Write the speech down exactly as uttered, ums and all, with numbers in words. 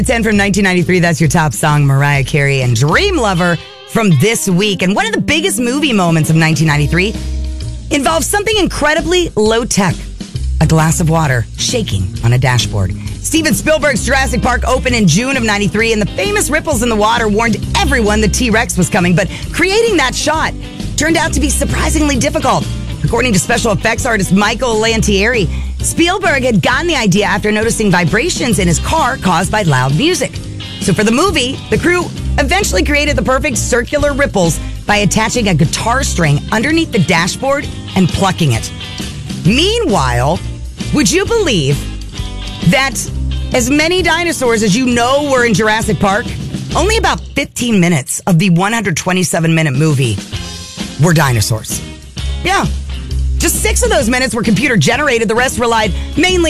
ten from nineteen ninety-three, that's your top song, Mariah Carey and Dream Lover from this week. And one of the biggest movie moments of nineteen ninety-three involves something incredibly low-tech. A glass of water shaking on a dashboard. Steven Spielberg's Jurassic Park opened in June of ninety-three, and the famous ripples in the water warned everyone the T-Rex was coming. But creating that shot turned out to be surprisingly difficult. According to special effects artist Michael Lantieri, Spielberg had gotten the idea after noticing vibrations in his car caused by loud music. So for the movie, the crew eventually created the perfect circular ripples by attaching a guitar string underneath the dashboard and plucking it. Meanwhile, would you believe that as many dinosaurs as you know were in Jurassic Park, only about fifteen minutes of the one hundred twenty-seven minute movie were dinosaurs? Yeah. Just six of those minutes were computer generated. The rest relied mainly